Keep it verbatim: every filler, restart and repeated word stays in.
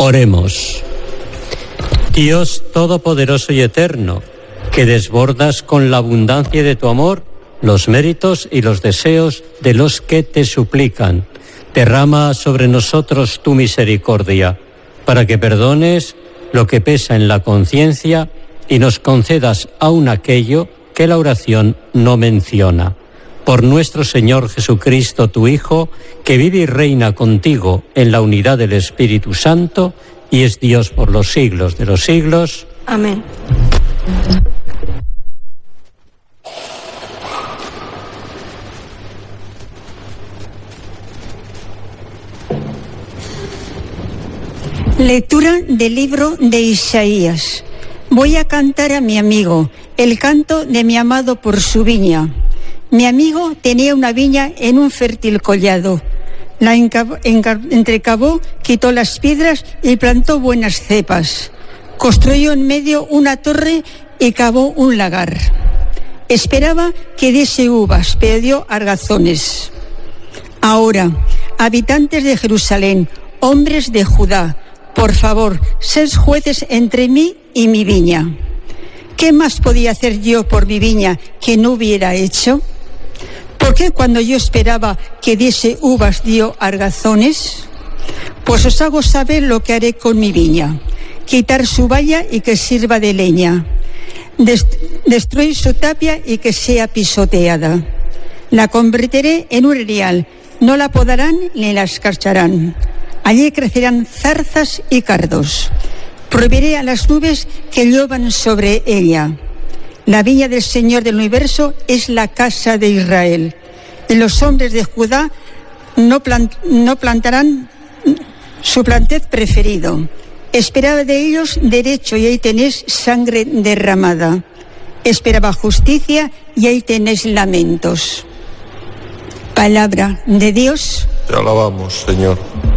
Oremos. Dios Todopoderoso y Eterno, que desbordas con la abundancia de tu amor los méritos y los deseos de los que te suplican, derrama sobre nosotros tu misericordia, para que perdones lo que pesa en la conciencia y nos concedas aún aquello que la oración no menciona. Por nuestro Señor Jesucristo, tu Hijo, que vive y reina contigo en la unidad del Espíritu Santo, y es Dios por los siglos de los siglos. Amén. Lectura del libro de Isaías. Voy a cantar a mi amigo, el canto de mi amado por su viña. Mi amigo tenía una viña en un fértil collado. La entrecavó, quitó las piedras y plantó buenas cepas. Construyó en medio una torre y cavó un lagar. Esperaba que diese uvas, pero dio argazones. Ahora, habitantes de Jerusalén, hombres de Judá, por favor, sed jueces entre mí y mi viña. ¿Qué más podía hacer yo por mi viña que no hubiera hecho? ¿Por qué cuando yo esperaba que diese uvas dio argazones? Pues os hago saber lo que haré con mi viña. Quitar su valla y que sirva de leña. Dest- destruir su tapia y que sea pisoteada. La convertiré en un erial, no la podarán ni la escarcharán. Allí crecerán zarzas y cardos. Prohibiré a las nubes que lluevan sobre ella. La viña del Señor del universo es la casa de Israel. Y los hombres de Judá no, plant, no plantarán su planted preferido. Esperaba de ellos derecho y ahí tenéis sangre derramada. Esperaba justicia y ahí tenéis lamentos. Palabra de Dios. Te alabamos, Señor.